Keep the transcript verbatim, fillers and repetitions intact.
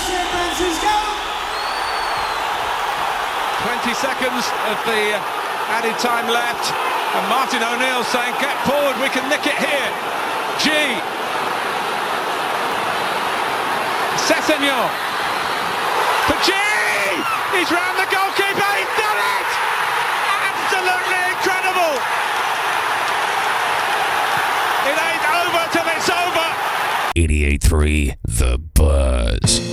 San Francisco. twenty seconds of the added time left, and Martin O'Neill saying, get forward, we can nick it here. G. Sessegnon. For G! He's round the goalkeeper, he's done it! Absolutely incredible! It ain't over till it's over! eighty-eight point three The Buzz.